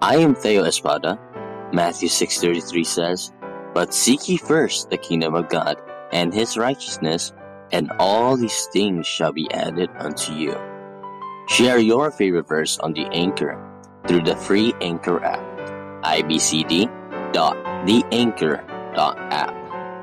I am Theo Espada. Matthew 6:33 says, "But seek ye first the kingdom of God and his righteousness, and all these things shall be added unto you." Share your favorite verse on the Anchor through the free Anchor app, ibcd.theanchor.app.